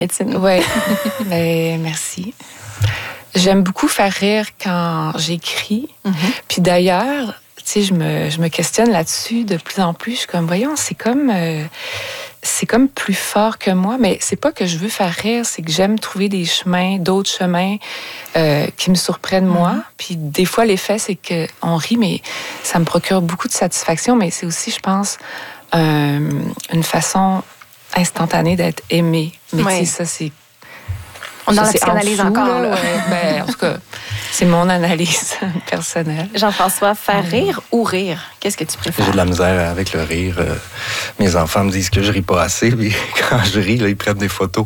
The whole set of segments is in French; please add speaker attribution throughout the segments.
Speaker 1: Étienne.
Speaker 2: Oui, merci. J'aime beaucoup faire rire quand j'écris. Puis d'ailleurs, tu sais, je me questionne là-dessus de plus en plus. Je suis comme, voyons, c'est comme plus fort que moi, mais c'est pas que je veux faire rire, c'est que j'aime trouver d'autres chemins qui me surprennent moi. Puis des fois, l'effet, c'est qu'on rit, mais ça me procure beaucoup de satisfaction, mais c'est aussi, je pense, une façon instantanée d'être aimé. Mais tu sais, ça, c'est...
Speaker 1: On est dans la psychanalyse encore, là.
Speaker 2: Ouais. En tout cas, c'est mon analyse personnelle.
Speaker 1: Jean-François, faire rire ou rire? Qu'est-ce que tu préfères?
Speaker 3: J'ai de la misère avec le rire. Mes enfants me disent que je ris pas assez, puis quand je ris, là, ils prennent des photos.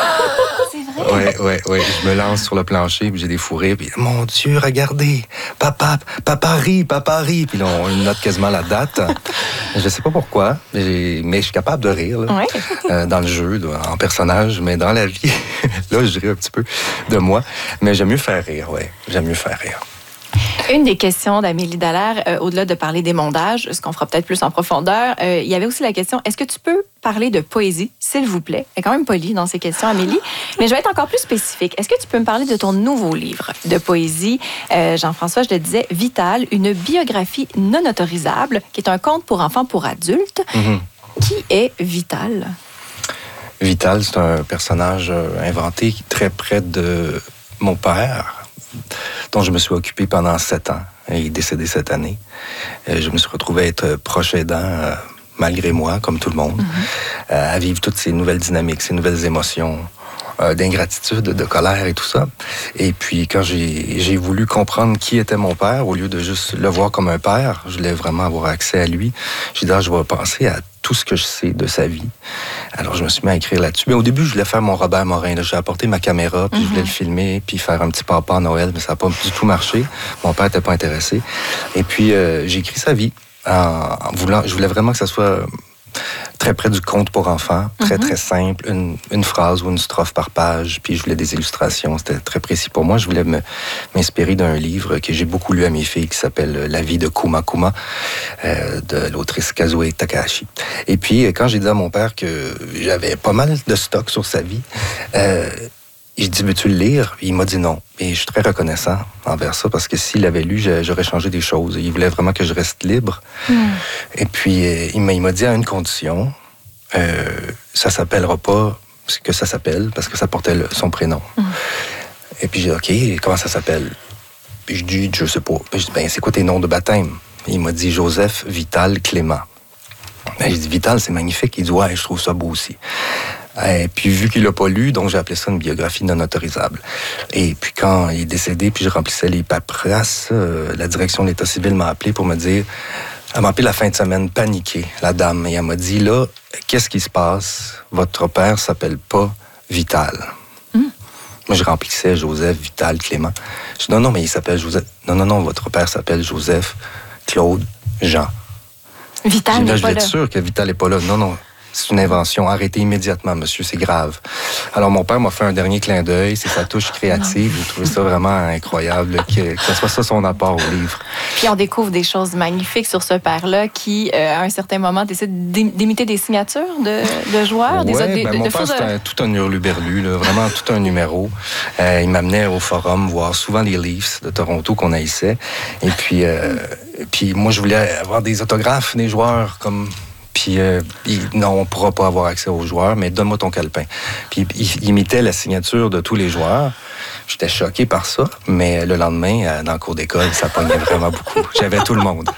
Speaker 1: C'est vrai?
Speaker 3: Oui. Je me lance sur le plancher, puis j'ai des fous rires, puis mon Dieu, regardez, papa rit. Puis là, on note quasiment la date. Je sais pas pourquoi, mais je suis capable de rire, là, dans le jeu, en personnage, mais dans la vie, là, je ris un petit peu de moi. Mais j'aime mieux faire rire, oui. J'aime mieux faire rire.
Speaker 1: Une des questions d'Amélie Dallaire, au-delà de parler des mondages, ce qu'on fera peut-être plus en profondeur, il y avait aussi la question, est-ce que tu peux parler de poésie, s'il vous plaît? Elle est quand même polie dans ces questions, Amélie. Mais je vais être encore plus spécifique. Est-ce que tu peux me parler de ton nouveau livre de poésie, Jean-François, je te disais, Vital, une biographie non autorisable, qui est un conte pour enfants pour adultes. Qui est Vital?
Speaker 3: Vital, c'est un personnage inventé très près de mon père, dont je me suis occupé pendant 7 ans. Il est décédé cette année. Je me suis retrouvé à être proche aidant, malgré moi, comme tout le monde, à vivre toutes ces nouvelles dynamiques, ces nouvelles émotions d'ingratitude, de colère et tout ça. Et puis, quand j'ai voulu comprendre qui était mon père, au lieu de juste le voir comme un père, je voulais vraiment avoir accès à lui. J'ai dit, je vais penser à tout ce que je sais de sa vie. Alors, je me suis mis à écrire là-dessus. Mais au début, je voulais faire mon Robert Morin. J'ai apporté ma caméra, puis je voulais le filmer, puis faire un petit papa à Noël, mais ça n'a pas du tout marché. Mon père n'était pas intéressé. Et puis, j'ai écrit sa vie je voulais vraiment que ça soit très près du conte pour enfants, très simple, une phrase ou une strophe par page, puis je voulais des illustrations, c'était très précis pour moi. Je voulais m'inspirer d'un livre que j'ai beaucoup lu à mes filles, qui s'appelle « La vie de Kuma Kuma », de l'autrice Kazue Takahashi. Et puis, quand j'ai dit à mon père que j'avais pas mal de stock sur sa vie, j'ai dit, veux-tu le lire? Il m'a dit non. Et je suis très reconnaissant envers ça, parce que s'il avait lu, j'aurais changé des choses. Il voulait vraiment que je reste libre. Et puis, il m'a dit à une condition, ça s'appellera pas ce que ça s'appelle, parce que ça portait son prénom. Et puis, j'ai dit, OK, comment ça s'appelle? Puis je dis, je sais pas. Puis je dis, c'est quoi tes noms de baptême? Et il m'a dit, Joseph Vital Clément. Ben, j'ai dit, Vital, c'est magnifique. Il dit, ouais, je trouve ça beau aussi. Et puis, vu qu'il l'a pas lu, donc j'ai appelé ça une biographie non autorisable. Et puis, quand il est décédé, puis je remplissais les paperasses, la direction de l'État civil m'a appelé pour me dire... Elle m'a appelé la fin de semaine, paniquée, la dame. Et elle m'a dit, là, qu'est-ce qui se passe? Votre père s'appelle pas Vital. Moi, je remplissais Joseph, Vital, Clément. Je dis, non, mais il s'appelle Joseph. Non, votre père s'appelle Joseph, Claude, Jean.
Speaker 1: Vital n'est pas là.
Speaker 3: Je vais être sûr que Vital n'est pas là. Non. C'est une invention. Arrêtez immédiatement, monsieur, c'est grave. Alors, mon père m'a fait un dernier clin d'œil. C'est sa touche créative. J'ai trouvé ça vraiment incroyable, que ce soit ça son apport au livre.
Speaker 1: Puis on découvre des choses magnifiques sur ce père-là qui, à un certain moment, décide d'imiter des signatures de joueurs.
Speaker 3: Mon père, c'était tout un hurluberlu, là, vraiment tout un numéro. Il m'amenait au forum voir souvent les Leafs de Toronto qu'on haïssait. Et puis moi, je voulais avoir des autographes des joueurs comme... Puis, non, on ne pourra pas avoir accès aux joueurs, mais donne-moi ton calepin. Puis, il imitait la signature de tous les joueurs. J'étais choqué par ça, mais le lendemain, dans le cours d'école, ça pognait vraiment beaucoup. J'avais tout le monde.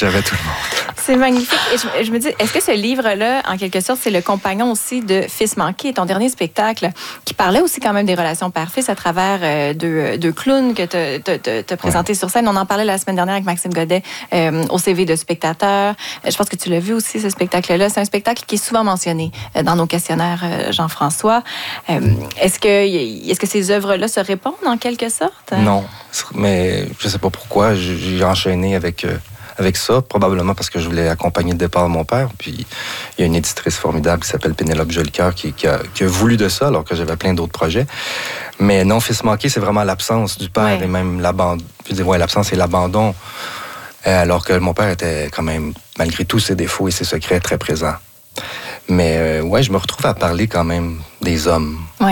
Speaker 1: C'est magnifique. Et je me dis, est-ce que ce livre-là, en quelque sorte, c'est le compagnon aussi de Fils manqué, ton dernier spectacle, qui parlait aussi quand même des relations père-fils à travers deux clowns que tu as présentés sur scène. On en parlait la semaine dernière avec Maxime Godet au CV de spectateur. Je pense que tu l'as vu aussi, ce spectacle-là. C'est un spectacle qui est souvent mentionné dans nos questionnaires, Jean-François. Est-ce que ces œuvres-là se répondent en quelque sorte?
Speaker 3: Non, mais je ne sais pas pourquoi. J'ai enchaîné avec ça, probablement parce que je voulais accompagner le départ de mon père. Puis il y a une éditrice formidable qui s'appelle Pénélope Jolicoeur qui a voulu de ça, alors que j'avais plein d'autres projets. Mais non, Fils manqué, c'est vraiment l'absence du père et même l'abandon. L'absence et l'abandon. Alors que mon père était quand même, malgré tous ses défauts et ses secrets, très présent. Mais je me retrouve à parler quand même des hommes.
Speaker 1: Ouais.